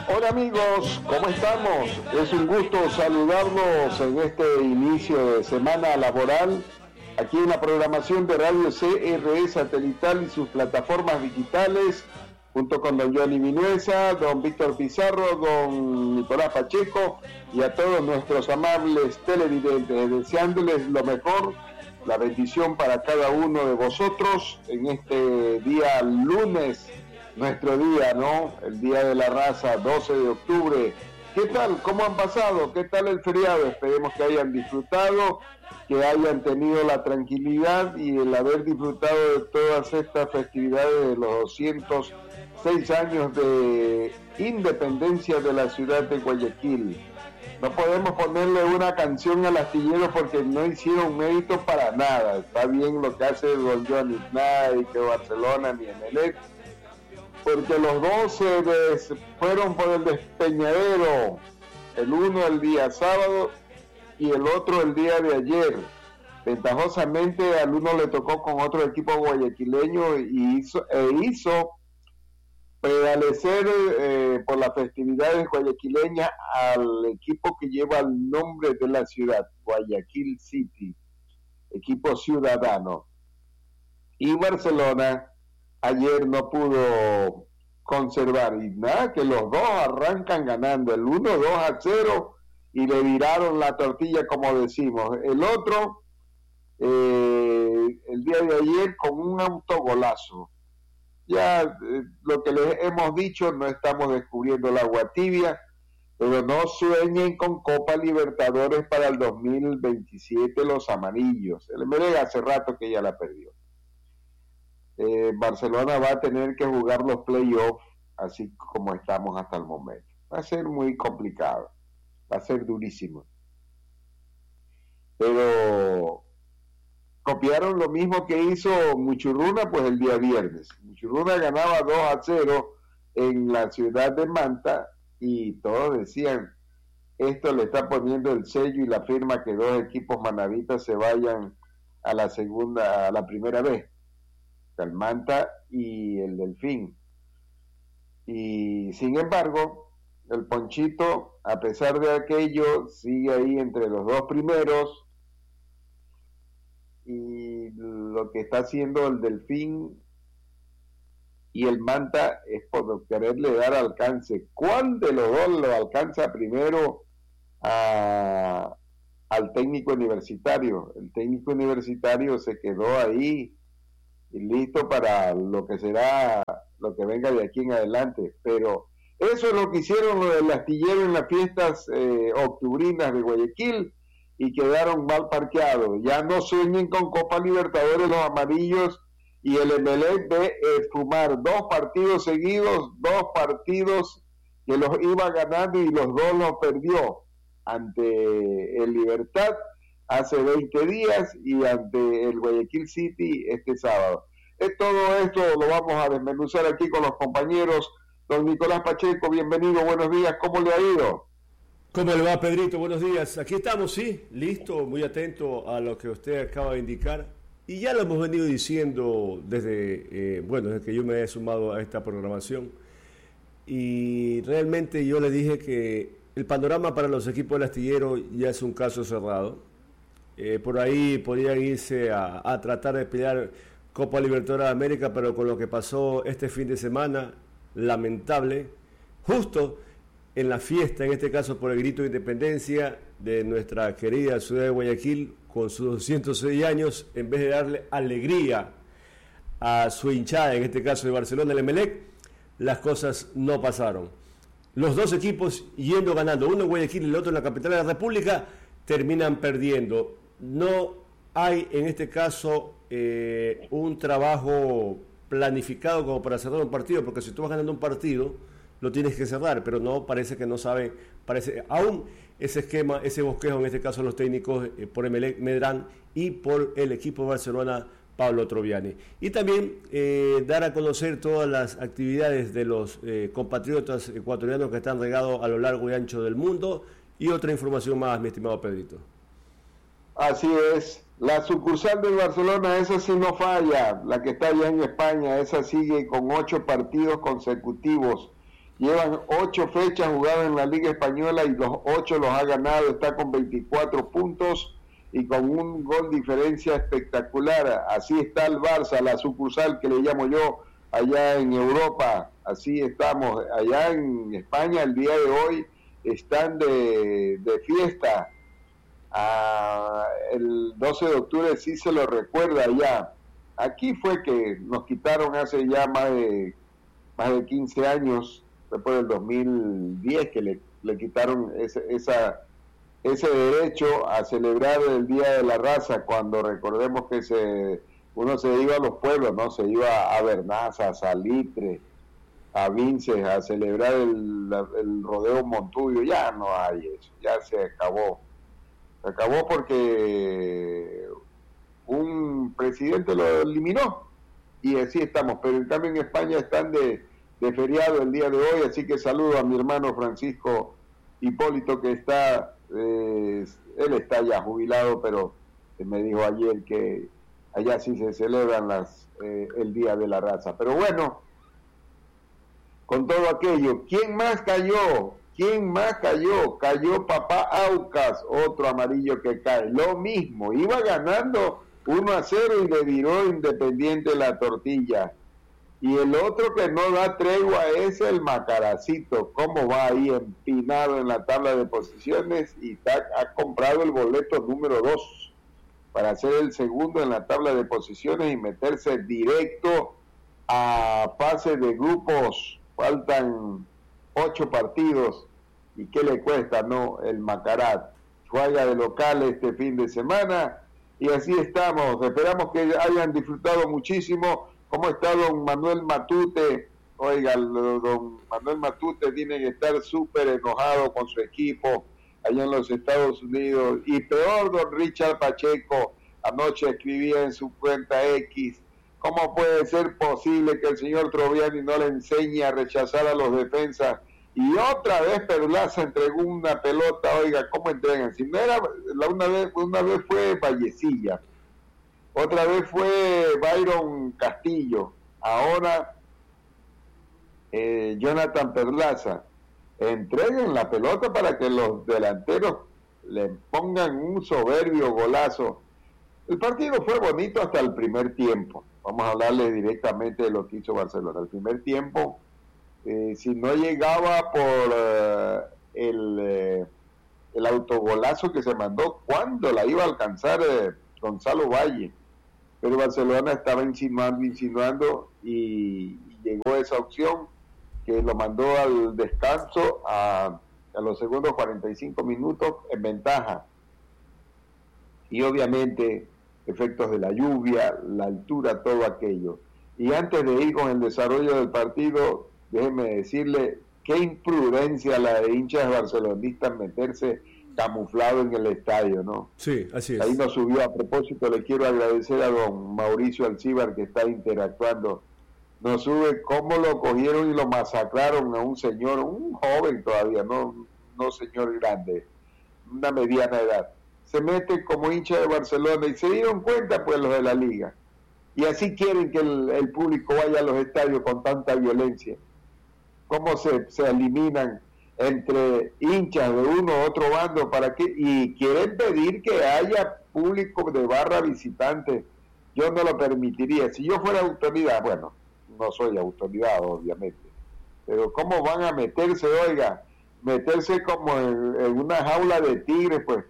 Hola amigos, ¿cómo estamos? Es un gusto saludarlos en este inicio de semana laboral, aquí en la programación de Radio CRE Satelital y sus plataformas digitales, junto con don Johnny Vinuesa, don Víctor Pizarro, don Nicolás Pacheco y a todos nuestros amables televidentes, deseándoles lo mejor, la bendición para cada uno de vosotros en este día lunes, nuestro día, ¿no? El Día de la Raza, 12 de octubre. ¿Qué tal? ¿Cómo han pasado? ¿Qué tal el feriado? Esperemos que hayan disfrutado, que hayan tenido la tranquilidad y el haber disfrutado de todas estas festividades de los 206 años de independencia de la ciudad de Guayaquil. No podemos ponerle una canción al astillero porque no hicieron mérito para nada. Está bien lo que hace don Johnny, nada y que Barcelona ni Emelec, porque los dos fueron por el despeñadero, el uno el día sábado y el otro el día de ayer. Ventajosamente al uno le tocó con otro equipo guayaquileño y hizo prevalecer por las festividades guayaquileñas al equipo que lleva el nombre de la ciudad, Guayaquil City, equipo ciudadano. Y Barcelona ayer no pudo conservar, y nada, que los dos arrancan ganando, el 1-2-0 y le viraron la tortilla, como decimos. El otro, el día de ayer, con un autogolazo. Ya lo que les hemos dicho, no estamos descubriendo el agua tibia, pero no sueñen con Copa Libertadores para el 2027 los amarillos. El Emelec hace rato que ya la perdió. Barcelona va a tener que jugar los playoffs así como estamos hasta el momento. Va a ser muy complicado, va a ser durísimo. Pero copiaron lo mismo que hizo Muchurruna pues el día viernes. Muchurruna ganaba 2-0 en la ciudad de Manta y todos decían, esto le está poniendo el sello y la firma que dos equipos manavitas se vayan a la primera vez. El Manta y el Delfín. Y sin embargo, el Ponchito, a pesar de aquello, sigue ahí entre los dos primeros, y lo que está haciendo el Delfín y el Manta es por quererle dar alcance. ¿Cuál de los dos lo alcanza primero al técnico universitario? El técnico universitario se quedó ahí y listo para lo que será, lo que venga de aquí en adelante. Pero eso es lo que hicieron lo del astillero en las fiestas octubrinas de Guayaquil y quedaron mal parqueados. Ya no sueñen con Copa Libertadores los amarillos y el Emelec de fumar 2 partidos seguidos, 2 partidos que los iba ganando y los 2 los perdió ante el Libertad hace 20 días y ante el Guayaquil City este sábado. Todo esto lo vamos a desmenuzar aquí con los compañeros. Don Nicolás Pacheco, bienvenido, buenos días, ¿cómo le ha ido? ¿Cómo le va, Pedrito? Buenos días. Aquí estamos, sí, listo, muy atento a lo que usted acaba de indicar. Y ya lo hemos venido diciendo desde que yo me he sumado a esta programación. Y realmente yo le dije que el panorama para los equipos del astillero ya es un caso cerrado. Por ahí podrían irse a tratar de pelear Copa Libertadores de América, pero con lo que pasó este fin de semana, lamentable, justo en la fiesta, en este caso por el grito de independencia de nuestra querida ciudad de Guayaquil, con sus 206 años, en vez de darle alegría a su hinchada, en este caso de Barcelona, el Emelec, las cosas no pasaron. Los dos equipos yendo ganando, uno en Guayaquil y el otro en la capital de la República, terminan perdiendo. No hay en este caso un trabajo planificado como para cerrar un partido, porque si tú vas ganando un partido lo tienes que cerrar, pero no, parece que no saben, parece aún ese esquema, ese bosquejo en este caso los técnicos por Emelec Medrán y por el equipo de Barcelona Pablo Troviani. Y también dar a conocer todas las actividades de los compatriotas ecuatorianos que están regados a lo largo y ancho del mundo y otra información más, mi estimado Pedrito. Así es, la sucursal del Barcelona, esa sí no falla, la que está allá en España, esa sigue con 8 partidos consecutivos Llevan 8 fechas jugadas en la Liga Española y los 8 los ha ganado, está con 24 puntos y con un gol diferencia espectacular. Así está el Barça, la sucursal que le llamo yo, allá en Europa. Así estamos, allá en España el día de hoy están de fiesta. El 12 de octubre sí se lo recuerda ya. Aquí fue que nos quitaron hace ya más de 15 años, después del 2010, que le quitaron ese derecho a celebrar el Día de la Raza, cuando recordemos que uno se iba a los pueblos, ¿no? Se iba a Bernaza, a Salitre, a Vinces, a celebrar el rodeo Montuyo. Ya no hay eso, ya se acabó. Se acabó porque un presidente lo eliminó y así estamos, pero en cambio en España están de feriado el día de hoy, así que saludo a mi hermano Francisco Hipólito, que él está ya jubilado, pero me dijo ayer que allá sí se celebran el Día de la Raza. Pero bueno, con todo aquello, ¿quién más cayó? Cayó Papá Aucas, otro amarillo que cae. Lo mismo, iba ganando 1-0 y le viró Independiente la tortilla. Y el otro que no da tregua es el Macaracito. Cómo va ahí empinado en la tabla de posiciones y ha comprado el boleto número 2 para ser el segundo en la tabla de posiciones y meterse directo a fase de grupos. Faltan 8 partidos. ¿Y qué le cuesta, no? El Macarat juega de local este fin de semana y así estamos. Esperamos que hayan disfrutado muchísimo. ¿Cómo está don Manuel Matute? Oiga, don Manuel Matute tiene que estar súper enojado con su equipo allá en los Estados Unidos. Y peor, don Richard Pacheco, anoche escribía en su cuenta X: ¿cómo puede ser posible que el señor Troviani no le enseñe a rechazar a los defensas? Y otra vez Perlaza entregó una pelota. Oiga, ¿cómo entregan? Si no era, una vez fue Vallecilla, otra vez fue Byron Castillo, ahora Jonathan Perlaza. Entreguen la pelota para que los delanteros le pongan un soberbio golazo. El partido fue bonito hasta el primer tiempo. Vamos a hablarle directamente de lo que hizo Barcelona. El primer tiempo, si no llegaba por el autogolazo que se mandó, ¿cuándo la iba a alcanzar Gonzalo Valle? Pero Barcelona estaba insinuando y llegó esa opción que lo mandó al descanso a los segundos 45 minutos en ventaja. Y obviamente efectos de la lluvia, la altura, todo aquello. Y antes de ir con el desarrollo del partido, déjeme decirle qué imprudencia la de hinchas barcelonistas meterse camuflado en el estadio, ¿no? Sí, así es. Ahí nos subió. A propósito, le quiero agradecer a don Mauricio Alcíbar, que está interactuando. Nos sube cómo lo cogieron y lo masacraron a un señor, un joven todavía, no señor grande, una mediana edad. Se mete como hincha de Barcelona y se dieron cuenta pues los de la liga. Y así quieren que el público vaya a los estadios con tanta violencia. Cómo se eliminan entre hinchas de uno u otro bando, ¿para qué? Y quieren pedir que haya público de barra visitante. Yo no lo permitiría. Si yo fuera autoridad, bueno, no soy autoridad, obviamente, pero ¿cómo van a meterse, oiga? Meterse como en una jaula de tigres, pues,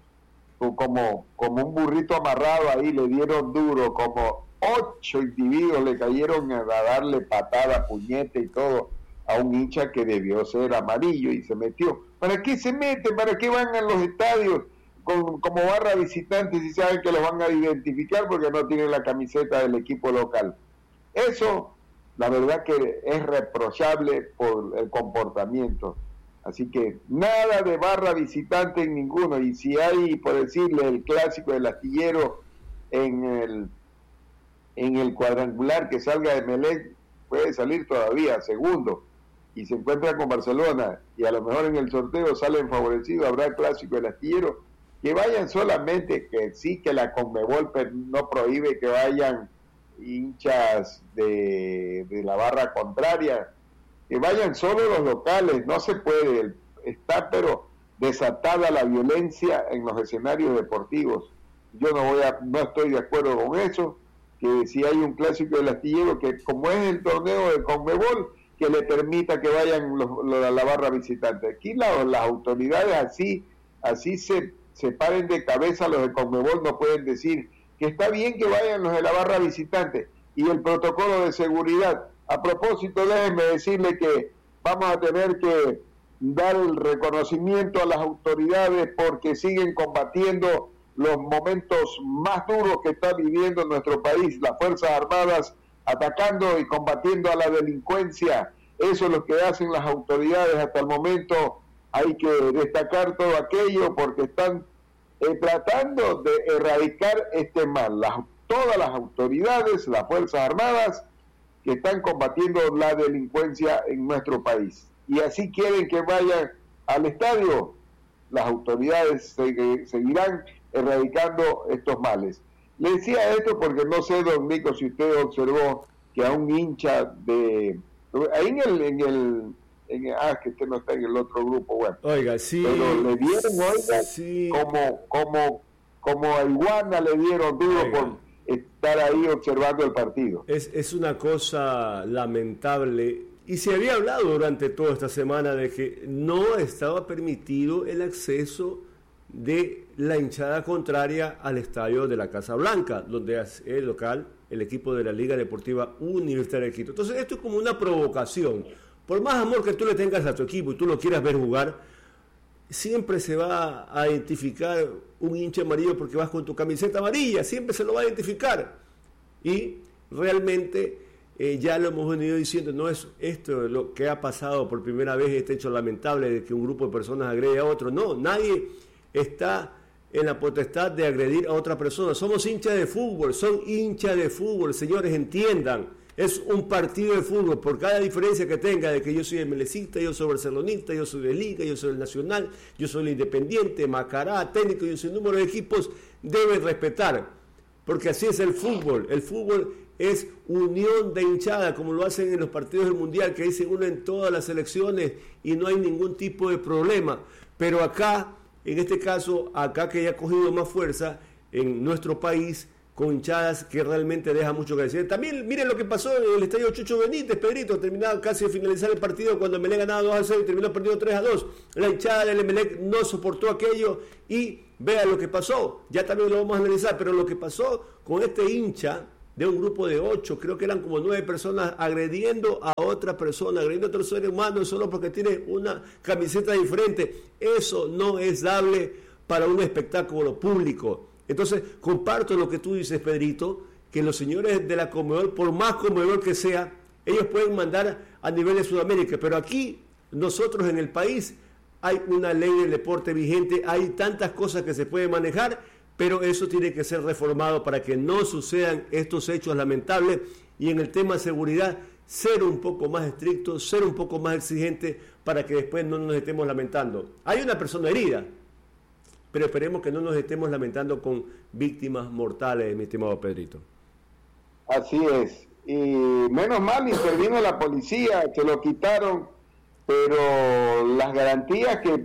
como un burrito amarrado ahí, le dieron duro, como 8 individuos le cayeron a darle patada, puñete y todo a un hincha que debió ser amarillo y se metió. ¿Para qué se meten? ¿Para qué van a los estadios como barra visitantes si saben que los van a identificar porque no tienen la camiseta del equipo local? Eso, la verdad que es reprochable por el comportamiento. Así que nada de barra visitante en ninguno. Y si hay, por decirle, el clásico del Astillero en el cuadrangular que salga de Melec, puede salir todavía segundo y se encuentra con Barcelona y a lo mejor en el sorteo salen favorecidos, habrá el clásico del Astillero. Que vayan solamente, que sí, que la Conmebol no prohíbe que vayan hinchas de la barra contraria, que vayan solo los locales, no se puede, está pero desatada la violencia en los escenarios deportivos. Yo no estoy de acuerdo con eso, que si hay un clásico del astillero, que como es el torneo de Conmebol, que le permita que vayan la barra visitante. Aquí las autoridades así se paren de cabeza, los de Conmebol no pueden decir que está bien que vayan los de la barra visitante y el protocolo de seguridad. A propósito, déjenme decirle que vamos a tener que dar el reconocimiento a las autoridades porque siguen combatiendo los momentos más duros que está viviendo nuestro país, las Fuerzas Armadas atacando y combatiendo a la delincuencia. Eso es lo que hacen las autoridades hasta el momento. Hay que destacar todo aquello porque están tratando de erradicar este mal. Todas las autoridades, las Fuerzas Armadas, que están combatiendo la delincuencia en nuestro país. Y así quieren que vayan al estadio, las autoridades seguirán erradicando estos males. Le decía esto porque no sé, don Nico, si usted observó que a un hincha de... Ahí que usted no está en el otro grupo, bueno. Oiga, sí. Pero le dieron, oiga, sí, como a Iguana le dieron duro, oiga, por estar ahí observando el partido. Es una cosa lamentable. Y se había hablado durante toda esta semana de que no estaba permitido el acceso de la hinchada contraria al estadio de la Casa Blanca, donde es el local, el equipo de la Liga Deportiva Universitaria de Quito. Entonces esto es como una provocación. Por más amor que tú le tengas a tu equipo y tú lo quieras ver jugar, siempre se va a identificar un hincha amarillo porque vas con tu camiseta amarilla, siempre se lo va a identificar. Y realmente ya lo hemos venido diciendo, no es esto lo que ha pasado por primera vez, este hecho lamentable de que un grupo de personas agrede a otro. No, nadie está en la potestad de agredir a otra persona. Somos hinchas de fútbol, son hinchas de fútbol, señores, entiendan. Es un partido de fútbol, por cada diferencia que tenga, de que yo soy el melecista, yo soy barcelonista, yo soy de Liga, yo soy el Nacional, yo soy el Independiente, Macará, Técnico y un sinnúmero de equipos, deben respetar, porque así es el fútbol. El fútbol es unión de hinchada, como lo hacen en los partidos del Mundial, que ahí se unen todas las selecciones y no hay ningún tipo de problema. Pero acá, en este caso, acá que ya ha cogido más fuerza en nuestro país, con hinchadas que realmente deja mucho que decir. También miren lo que pasó en el estadio Chucho Benítez, Pedrito, terminaba casi de finalizar el partido cuando Emelec ganaba 2-0 y terminó perdiendo 3-2. La hinchada del Emelec no soportó aquello y vea lo que pasó. Ya también lo vamos a analizar, pero lo que pasó con este hincha de un grupo de 8, creo que eran como 9 personas agrediendo a otra persona, agrediendo a otro ser humano solo porque tiene una camiseta diferente. Eso no es dable para un espectáculo público. Entonces, comparto lo que tú dices, Pedrito, que los señores de la Conmebol, por más Conmebol que sea, ellos pueden mandar a nivel de Sudamérica, pero aquí, nosotros en el país, hay una ley del deporte vigente, hay tantas cosas que se pueden manejar, pero eso tiene que ser reformado para que no sucedan estos hechos lamentables y en el tema de seguridad, ser un poco más estricto, ser un poco más exigente para que después no nos estemos lamentando. Hay una persona herida, pero esperemos que no nos estemos lamentando con víctimas mortales, mi estimado Pedrito. Así es. Y menos mal intervino la policía, se lo quitaron, pero las garantías que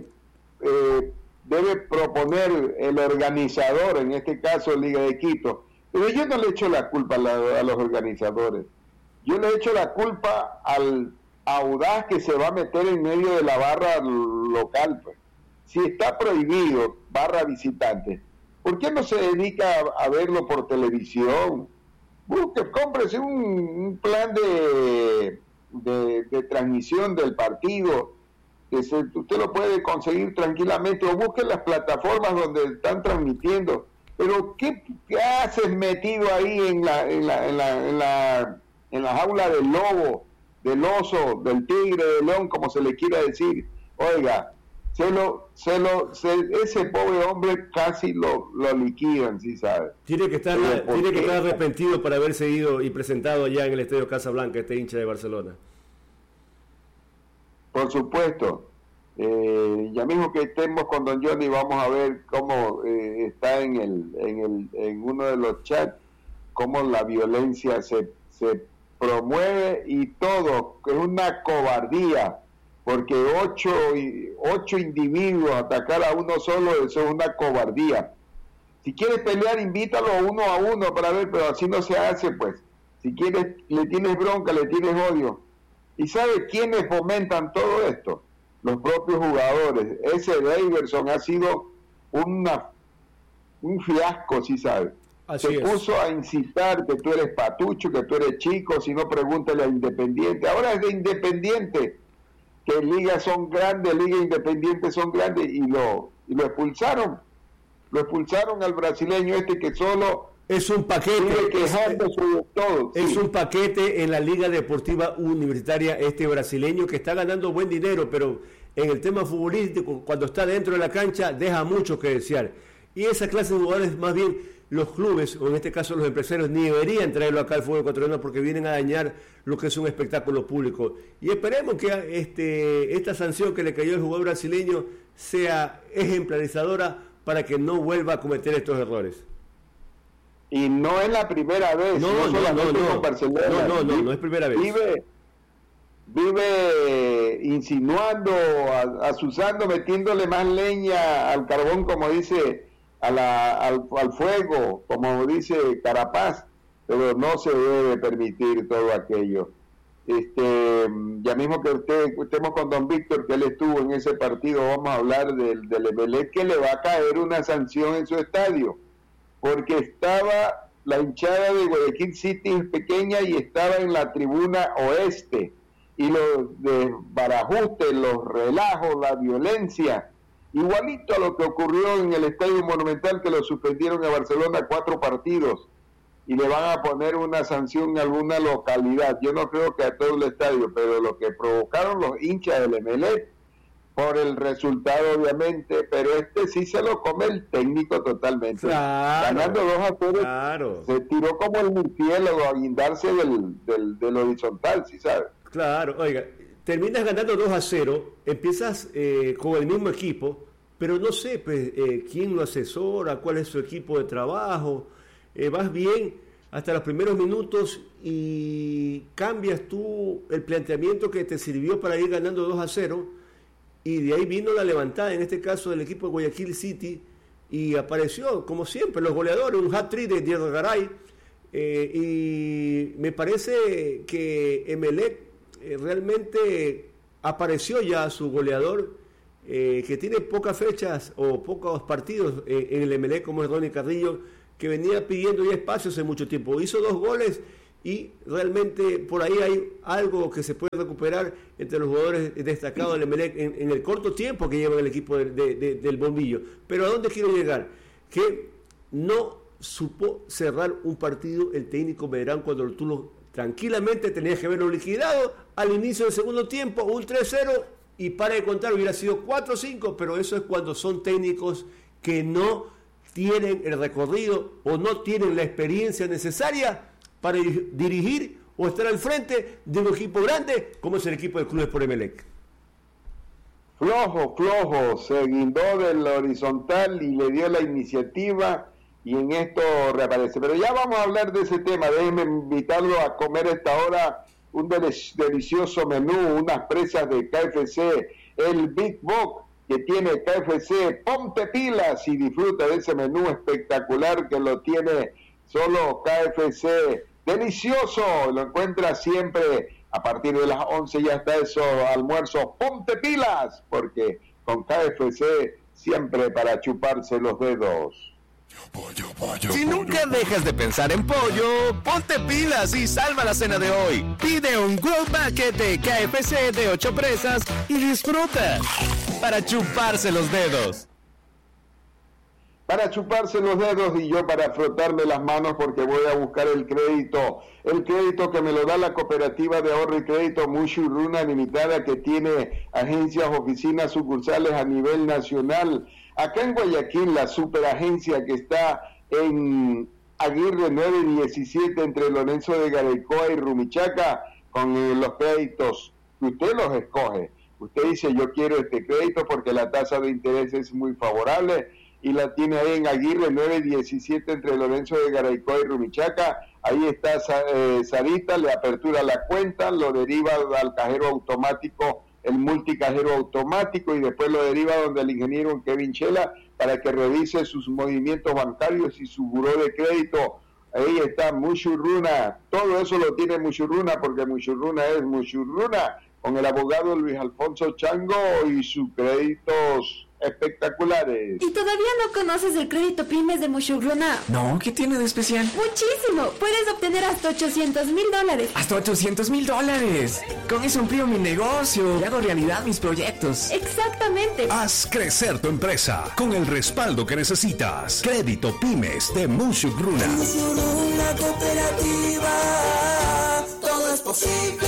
debe proponer el organizador, en este caso Liga de Quito, pero yo no le echo la culpa a los organizadores, yo le echo la culpa al audaz que se va a meter en medio de la barra local, pues. Si está prohibido barra visitante, ¿por qué no se dedica a verlo por televisión? Cómprese un plan de transmisión del partido, que usted lo puede conseguir tranquilamente, o busque las plataformas donde están transmitiendo. Pero ¿qué haces metido ahí en la jaula del lobo, del oso, del tigre, del león, como se le quiera decir? Oiga, ese pobre hombre casi lo liquidan, ¿sí sabe? Tiene que estar arrepentido por haberse ido y presentado allá en el Estadio Casa Blanca, este hincha de Barcelona. Por supuesto. Ya mismo que estemos con don Johnny, vamos a ver cómo está en uno de los chats, cómo la violencia se promueve y todo, es una cobardía, porque ocho individuos atacar a uno solo, eso es una cobardía. Si quieres pelear, invítalo uno a uno para ver, pero así no se hace, pues. Si quieres, le tienes bronca, le tienes odio. ¿Y sabe quiénes fomentan todo esto? Los propios jugadores. Ese Daverson ha sido un fiasco, ¿sí sabe? Se puso a incitar que tú eres patucho, que tú eres chico, si no pregúntale a Independiente. Ahora es de Independiente, que ligas son grandes, ligas independientes son grandes, y lo expulsaron. Lo expulsaron al brasileño que solo es un paquete, es sí. Un paquete en la Liga Deportiva Universitaria brasileño, que está ganando buen dinero, pero en el tema futbolístico, cuando está dentro de la cancha, deja mucho que desear. Y esa clase de jugadores, más bien los clubes, o en este caso los empresarios, ni deberían traerlo acá al fútbol ecuatoriano, porque vienen a dañar lo que es un espectáculo público. Y esperemos que esta sanción que le cayó al jugador brasileño sea ejemplarizadora para que no vuelva a cometer estos errores. Y no es la primera vez, no es primera vez. Vive insinuando, azuzando, metiéndole más leña al carbón, como dice, al fuego, como dice Carapaz, pero no se debe permitir todo aquello. Ya mismo que estemos con don Víctor, que él estuvo en ese partido, vamos a hablar del Emelec, que le va a caer una sanción en su estadio, porque estaba la hinchada de Guayaquil City pequeña y estaba en la tribuna oeste, y los desbarajustes, los relajos, la violencia, igualito a lo que ocurrió en el Estadio Monumental, que lo suspendieron a Barcelona 4 partidos, y le van a poner una sanción en alguna localidad. Yo no creo que a todo el estadio, pero lo que provocaron los hinchas del Emelec, por el resultado obviamente, pero sí se lo come el técnico totalmente. Claro, ganando 2-0, claro. Se tiró como el murciélago a guindarse del horizontal, ¿sí sabes? Claro, oiga, terminas ganando 2-0, empiezas con el mismo equipo, pero no sé pues, quién lo asesora, cuál es su equipo de trabajo. Vas bien hasta los primeros minutos y cambias tú el planteamiento que te sirvió para ir ganando 2-0, y de ahí vino la levantada, en este caso del equipo de Guayaquil City, y apareció, como siempre, los goleadores, un hat-trick de Diego Garay, y me parece que Emelec realmente apareció ya su goleador, que tiene pocas fechas o pocos partidos en el Emelec, como es Ronnie Carrillo, que venía pidiendo ya espacio hace mucho tiempo. Hizo 2 goles y realmente por ahí hay algo que se puede recuperar entre los jugadores destacados del Emelec en el corto tiempo que lleva el equipo del Bombillo. Pero ¿a dónde quiero llegar? Que no supo cerrar un partido el técnico Medrano cuando tú tranquilamente tenías que haberlo liquidado al inicio del segundo tiempo, un 3-0, y para de contar hubiera sido 4-5, pero eso es cuando son técnicos que no tienen el recorrido o no tienen la experiencia necesaria para dirigir o estar al frente de un equipo grande como es el equipo del Club Sport Emelec. Flojo, se guindó del horizontal y le dio la iniciativa, y en esto reaparece. Pero ya vamos a hablar de ese tema. Déjenme invitarlo a comer a esta hora un delicioso menú, unas presas de KFC, el Big Box que tiene KFC. Ponte pilas y disfruta de ese menú espectacular que lo tiene solo KFC. Delicioso, lo encuentras siempre a partir de las 11, ya está eso, almuerzo. Ponte pilas, porque con KFC siempre para chuparse los dedos. Si nunca dejas de pensar en pollo, ponte pilas y salva la cena de hoy. Pide un Growth Bucket de KFC de 8 presas y disfruta para chuparse los dedos. Para chuparse los dedos y yo para frotarme las manos, porque voy a buscar el crédito que me lo da la Cooperativa de Ahorro y Crédito Mushuruna Limitada, que tiene agencias, oficinas, sucursales a nivel nacional. Acá en Guayaquil, la superagencia que está en Aguirre 917 entre Lorenzo de Garaycoa y Rumichaca, con los créditos que usted los escoge. Usted dice, yo quiero este crédito porque la tasa de interés es muy favorable, y la tiene ahí en Aguirre 917 entre Lorenzo de Garaycoa y Rumichaca. ahí está Sarita, le apertura la cuenta, lo deriva al cajero automático, el multicajero automático, y después lo deriva donde el ingeniero Kevin Chela para que revise sus movimientos bancarios y su buró de crédito. Ahí está Mushurruna, todo eso lo tiene Mushurruna, porque Mushurruna es Mushurruna, con el abogado Luis Alfonso Chango y sus créditos espectaculares. ¿Y todavía no conoces el crédito pymes de Mushurruna? No, ¿qué tiene de especial? Muchísimo, puedes obtener hasta $800,000. ¡Hasta $800,000! Con eso amplío mi negocio y hago realidad mis proyectos. Exactamente. Haz crecer tu empresa con el respaldo que necesitas. Crédito Pymes de Mushurruna. Mushurruna Cooperativa, todo es posible.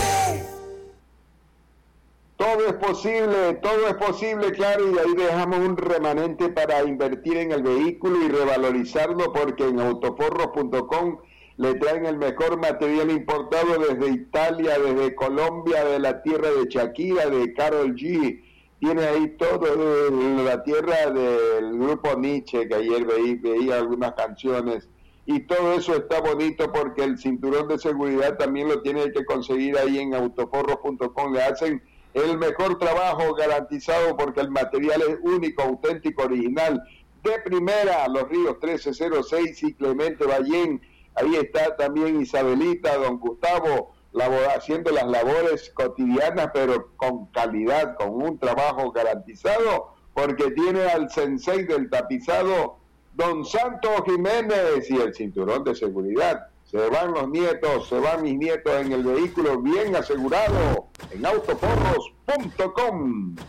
Todo es posible, claro, y ahí dejamos un remanente para invertir en el vehículo y revalorizarlo, porque en autoforros.com le traen el mejor material importado desde Italia, desde Colombia, de la tierra de Shakira, de Karol G. Tiene ahí todo de la tierra del grupo Nietzsche, que ayer veía algunas canciones, y todo eso está bonito porque el cinturón de seguridad también lo tiene que conseguir ahí en autoforros.com. Le hacen el mejor trabajo garantizado porque el material es único, auténtico, original, de primera. Los Ríos 1306 y Clemente Ballén. Ahí está también Isabelita, don Gustavo, haciendo las labores cotidianas, pero con calidad, con un trabajo garantizado, porque tiene al sensei del tapizado, don Santos Jiménez, y el cinturón de seguridad. Se van los nietos, se van mis nietos en el vehículo bien asegurado en autoforros.com.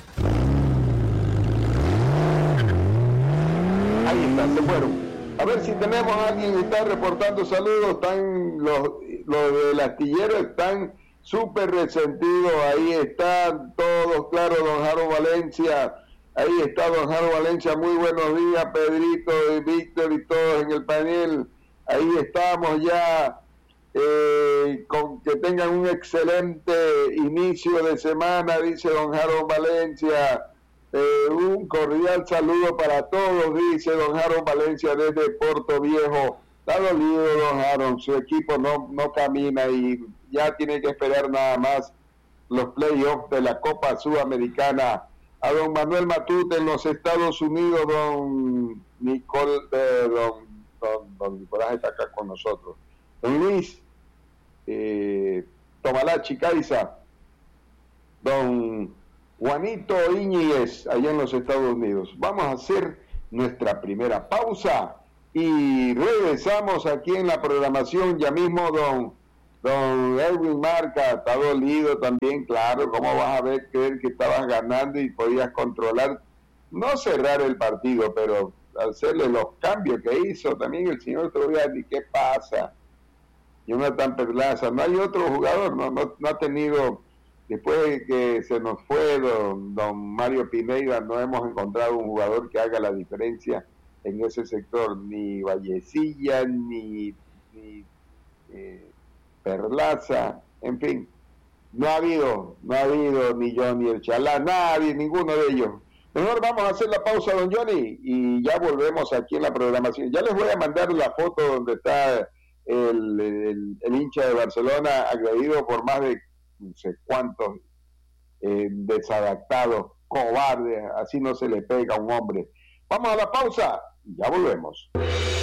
Ahí está, se fueron. A ver si tenemos a alguien que está reportando saludos. Están los del astillero, están súper resentidos. Ahí están todos, claro, don Jaro Valencia. Ahí está don Jaro Valencia. Muy buenos días, Pedrito y Víctor y todos en el panel. Ahí estamos ya, con que tengan un excelente inicio de semana, dice don Jaro Valencia. Un cordial saludo para todos, dice don Jaro Valencia desde Puerto Viejo. Está dolido don Jaro, su equipo no camina y ya tiene que esperar nada más los playoffs de la Copa Sudamericana. A don Manuel Matute en los Estados Unidos, don Nicolás está acá con nosotros. Don Luis Tomalachi Caiza, don Juanito Íñiguez, allá en los Estados Unidos. Vamos a hacer nuestra primera pausa y regresamos aquí en la programación. Ya mismo don Edwin Marca está dolido también, claro. ¿Cómo vas a creer que estabas ganando y podías controlar, no cerrar el partido, pero hacerle los cambios que hizo también el señor Troviani? ¿Qué pasa? Jonathan Perlaza, no hay otro jugador, no ha tenido, después de que se nos fue don Mario Pineida, no hemos encontrado un jugador que haga la diferencia en ese sector, ni Vallecilla, ni Perlaza, en fin, no ha habido ni Johnny el Chalá, nadie, ninguno de ellos. Mejor vamos a hacer la pausa, don Johnny, y ya volvemos aquí en la programación. Ya les voy a mandar la foto donde está el hincha de Barcelona agredido por más de no sé cuántos desadaptados, cobardes. Así no se le pega a un hombre. Vamos a la pausa y ya volvemos.